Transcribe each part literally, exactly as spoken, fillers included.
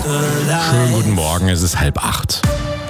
Schönen guten Morgen, es ist halb acht.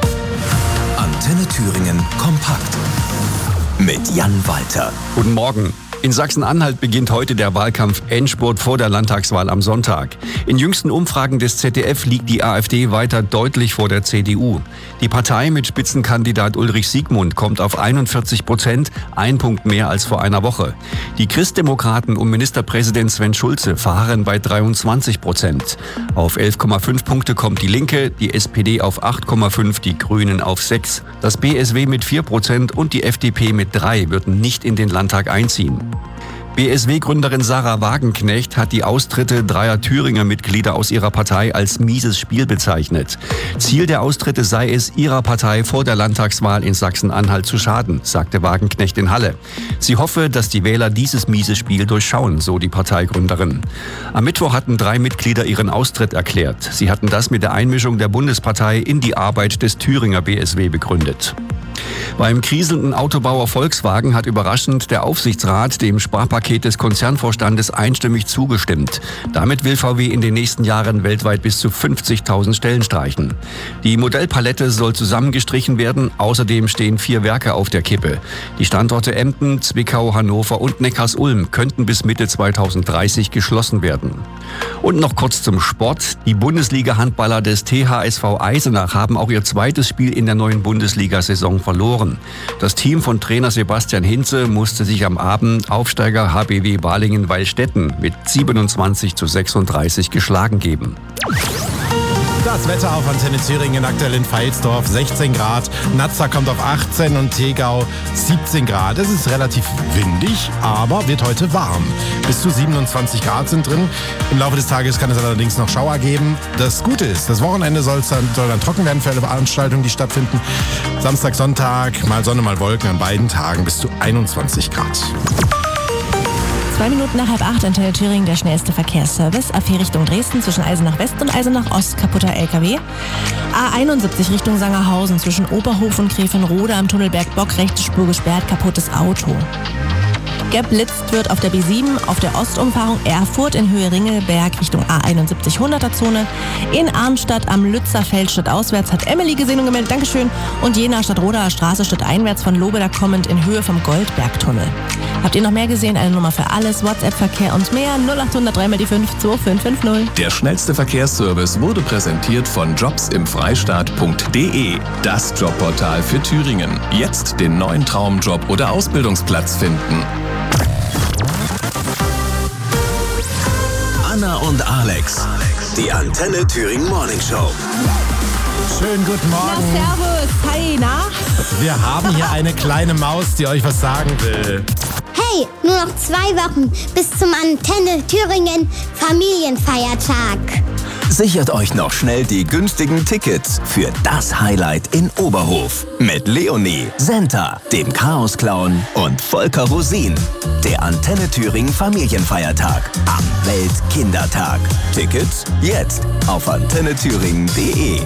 Antenne Thüringen kompakt mit Jan Walter. Guten Morgen. In Sachsen-Anhalt beginnt heute der Wahlkampf-Endspurt vor der Landtagswahl am Sonntag. In jüngsten Umfragen des Z D F liegt die AfD weiter deutlich vor der C D U. Die Partei mit Spitzenkandidat Ulrich Siegmund kommt auf einundvierzig Prozent, ein Punkt mehr als vor einer Woche. Die Christdemokraten um Ministerpräsident Sven Schulze fahren bei dreiundzwanzig Prozent. Auf elf Komma fünf Punkte kommt die Linke, die S P D auf acht Komma fünf, die Grünen auf sechs. Das B S W mit vier Prozent und die F D P mit drei würden nicht in den Landtag einziehen. B S W-Gründerin Sarah Wagenknecht hat die Austritte dreier Thüringer Mitglieder aus ihrer Partei als mieses Spiel bezeichnet. Ziel der Austritte sei es, ihrer Partei vor der Landtagswahl in Sachsen-Anhalt zu schaden, sagte Wagenknecht in Halle. Sie hoffe, dass die Wähler dieses miese Spiel durchschauen, so die Parteigründerin. Am Mittwoch hatten drei Mitglieder ihren Austritt erklärt. Sie hatten das mit der Einmischung der Bundespartei in die Arbeit des Thüringer B S W begründet. Beim kriselnden Autobauer Volkswagen hat überraschend der Aufsichtsrat dem Sparpaket des Konzernvorstandes einstimmig zugestimmt. Damit will V W in den nächsten Jahren weltweit bis zu fünfzigtausend Stellen streichen. Die Modellpalette soll zusammengestrichen werden. Außerdem stehen vier Werke auf der Kippe. Die Standorte Emden, Zwickau, Hannover und Neckarsulm könnten bis Mitte zweitausenddreißig geschlossen werden. Und noch kurz zum Sport. Die Bundesliga-Handballer des T H S V Eisenach haben auch ihr zweites Spiel in der neuen Bundesliga-Saison verloren. Das Team von Trainer Sebastian Hinze musste sich am Abend Aufsteiger H B W Balingen-Weilstätten mit siebenundzwanzig zu sechsunddreißig geschlagen geben. Das Wetter auf Antenne Thüringen, aktuell in Veitsdorf sechzehn Grad, Nazza kommt auf achtzehn und Tegau siebzehn Grad. Es ist relativ windig, aber wird heute warm. Bis zu siebenundzwanzig Grad sind drin. Im Laufe des Tages kann es allerdings noch Schauer geben. Das Gute ist, das Wochenende soll dann, soll dann trocken werden für alle Veranstaltungen, die stattfinden. Samstag, Sonntag, mal Sonne, mal Wolken, an beiden Tagen bis zu einundzwanzig Grad. Zwei Minuten nach halb acht, Antenne Thüringen, der schnellste Verkehrsservice. A vier Richtung Dresden zwischen Eisenach West und Eisenach Ost, kaputter L K W. A einundsiebzig Richtung Sangerhausen zwischen Oberhof und Gräfenrode am Tunnelberg Bock, rechte Spur gesperrt, kaputtes Auto. Geblitzt wird auf der B sieben, auf der Ostumfahrung Erfurt in Höhe Ringelberg Richtung A einundsiebzig hunderter Zone. In Arnstadt am Lützerfeld stadtauswärts hat Emily Gesehen und gemeldet, Dankeschön. Und Jena Stadtrodaer Straße stadteinwärts von Lobeda kommend in Höhe vom Goldbergtunnel. Habt ihr noch mehr gesehen? Eine Nummer für alles, WhatsApp-Verkehr und mehr. null acht null drei mal die fünf zwei fünf fünf null. Der schnellste Verkehrsservice wurde präsentiert von jobs im freistaat punkt de. Das Jobportal für Thüringen. Jetzt den neuen Traumjob oder Ausbildungsplatz finden. Anna und Alex, die Antenne Thüringen Morning Show. Schönen guten Morgen. Na, servus. Hi, na? Wir haben hier eine kleine Maus, die euch was sagen will. Hey, nur noch zwei Wochen bis zum Antenne Thüringen Familienfeiertag. Sichert euch noch schnell die günstigen Tickets für das Highlight in Oberhof mit Leonie, Senta, dem Chaos-Clown und Volker Rosin. Der Antenne Thüringen Familienfeiertag am Weltkindertag. Tickets jetzt auf antenne thüringen punkt de.